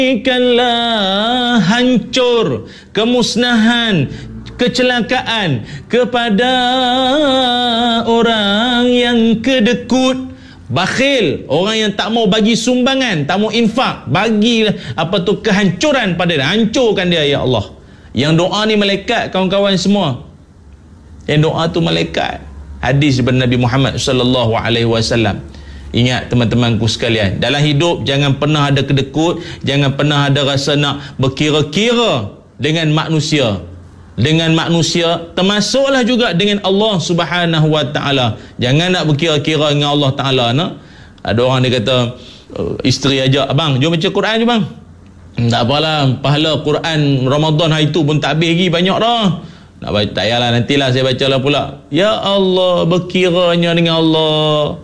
Berikanlah hancur, kemusnahan, kecelakaan kepada orang yang kedekut, bakhil, orang yang tak mau bagi sumbangan, tak mau infak, bagi kehancuran pada dia, hancurkan dia ya Allah. Yang doa ni malaikat, kawan-kawan semua. Yang doa tu malaikat. Hadis daripada Nabi Muhammad sallallahu alaihi wasallam. Ingat teman-temanku sekalian, dalam hidup jangan pernah ada kedekut, jangan pernah ada rasa nak berkira-kira dengan manusia. Dengan manusia, termasuklah juga dengan Allah Subhanahu wa taala. Jangan nak berkira-kira dengan Allah taala nak. Ada orang dia kata, isteri ajak, abang jom baca Quran je bang. Tak apalah, pahala Quran Ramadan hari tu pun tak habis lagi, banyak dah. Nak baca, tak payahlah, nantilah saya bacalah pula. Ya Allah, berkiranya dengan Allah.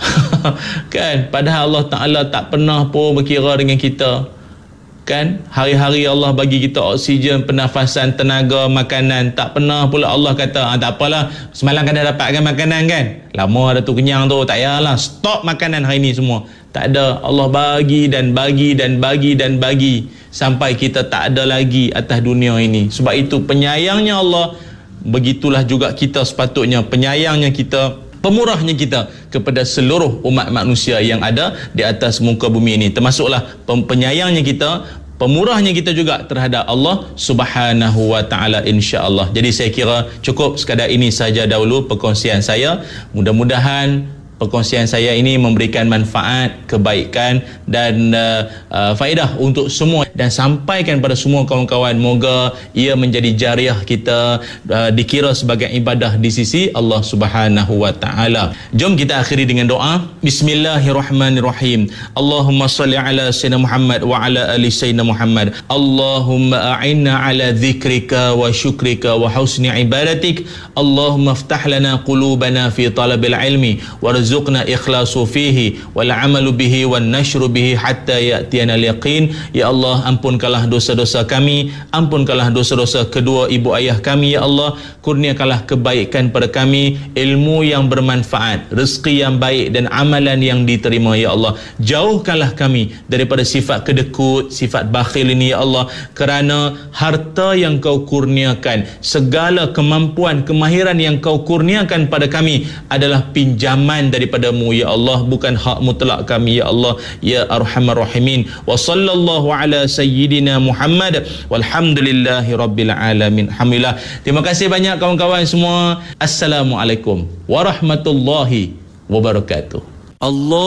Kan, padahal Allah Ta'ala tak pernah pun berkira dengan kita. Kan, hari-hari Allah bagi kita oksigen, pernafasan, tenaga, makanan. Tak pernah pula Allah kata, tak apalah, semalam kan dah dapatkan makanan kan, lama dah tu kenyang tu, tak payahlah, stop makanan hari ni semua. Tak ada. Allah bagi dan bagi dan bagi dan bagi sampai kita tak ada lagi atas dunia ini. Sebab itu penyayangnya Allah, begitulah juga kita sepatutnya penyayangnya kita, pemurahnya kita kepada seluruh umat manusia yang ada di atas muka bumi ini. Termasuklah penyayangnya kita, pemurahnya kita juga terhadap Allah Subhanahu wa taala, insya-Allah. Jadi saya kira cukup sekadar ini saja dahulu perkongsian saya. Mudah-mudahan perkongsian saya ini memberikan manfaat, kebaikan dan faedah untuk semua, dan sampaikan pada semua kawan-kawan. Moga ia menjadi jariah kita, dikira sebagai ibadah di sisi Allah Subhanahu wa taala. Jom kita akhiri dengan doa. Bismillahirrahmanirrahim. Allahumma salli ala sayyidina Muhammad wa ala ali sayyidina Muhammad. Allahumma a'inna ala dzikrika wa syukrika wa husni ibadatik. Allahumma iftah lana qulubana fi talabil ilmi warzuqna ikhlasu fihi wal amalu bihi wan nashru bihi hatta ya'tiyana al-yaqin. Ya Allah, ampunkanlah dosa-dosa kami, ampunkanlah dosa-dosa kedua ibu ayah kami ya Allah. Kurniakanlah kebaikan pada kami, ilmu yang bermanfaat, rezeki yang baik dan amalan yang diterima ya Allah. Jauhkanlah kami daripada sifat kedekut, sifat bakhil ini ya Allah, kerana harta yang kau kurniakan, segala kemampuan, kemahiran yang kau kurniakan pada kami adalah pinjaman daripadamu ya Allah, bukan hak mutlak kami ya Allah ya arhamar rahimin. Wa sallallahu ala sayyidina Muhammad walhamdulillahi rabbil alamin. Alhamdulillah. Terima kasih banyak kawan-kawan semua. Assalamualaikum warahmatullahi wabarakatuh. Allah